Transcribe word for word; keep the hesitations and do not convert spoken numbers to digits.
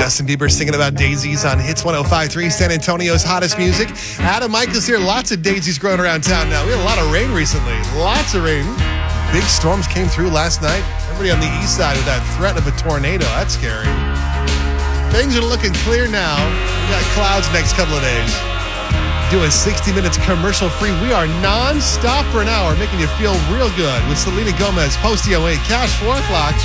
Justin Bieber singing about daisies on Hits one oh five point three, San Antonio's hottest music. Adam Michaels here. Lots of daisies growing around town now. We had a lot of rain recently. Lots of rain. Big storms came through last night. Everybody on the east side of that threat of a tornado. That's scary. Things are looking clear now. We got clouds next couple of days. Doing sixty minutes commercial free. We are non-stop for an hour, making you feel real good with Selena Gomez, Post oh eight, Cash four o'clock.